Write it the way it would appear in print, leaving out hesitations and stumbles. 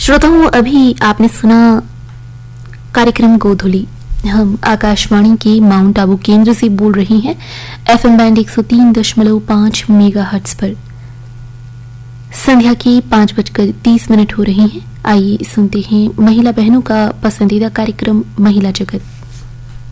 श्रोताओं, अभी आपने सुना कार्यक्रम गोधुली। हम आकाशवाणी के माउंट आबू केंद्र से बोल रहे हैं FM बैंड 103.5 मेगाहर्ट्ज पर। संध्या के 5:30 हो रहे हैं। आइए सुनते हैं महिला बहनों का पसंदीदा कार्यक्रम महिला जगत।